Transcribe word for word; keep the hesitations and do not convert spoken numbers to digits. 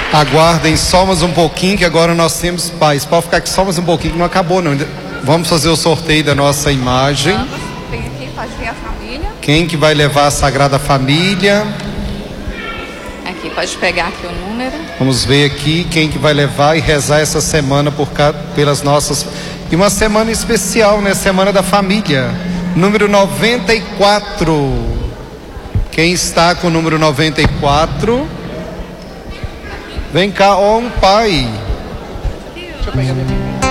Aguardem só mais um pouquinho, que agora nós temos pais. Pode ficar aqui só mais um pouquinho, que não acabou não. Vamos fazer o sorteio da nossa imagem. Vamos. Tem aqui, pode ver a família. Quem que vai levar a Sagrada Família? Aqui, pode pegar aqui o número. Vamos ver aqui quem que vai levar e rezar essa semana por, pelas nossas... E uma semana especial, né? Semana da Família. Número noventa e quatro. Quem está com o número noventa e quatro? Vem cá, ó, um pai. Deixa eu pegar.